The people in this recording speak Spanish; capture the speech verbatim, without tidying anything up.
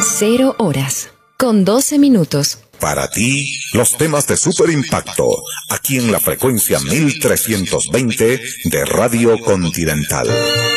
Cero horas, con doce minutos. Para ti, los temas de super impacto, aquí en la frecuencia mil trescientos veinte de Radio Continental.